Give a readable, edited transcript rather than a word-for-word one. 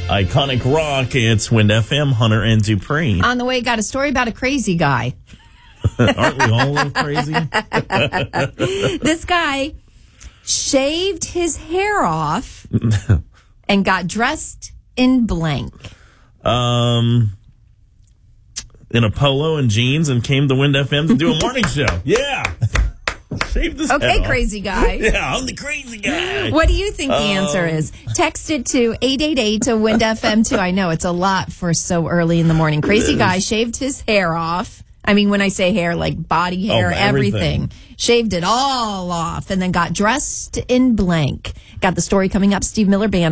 Iconic rock. It's Wind FM, Hunter and Dupree. On the way, got a story about a crazy guy. Aren't we all a little crazy? This guy shaved his hair off and got dressed in blank. In a polo and jeans and came to Wind FM to do a morning show. Yeah. Shaved his head off. Crazy guy. Yeah, I'm the crazy guy. What do you think the answer is? Text it to 888 to Wind FM 2. I know it's a lot for so early in the morning. Crazy guy shaved his hair off. I mean, when I say hair, like body hair, everything. Shaved it all off and then got dressed in blank. Got the story coming up. Steve Miller Band.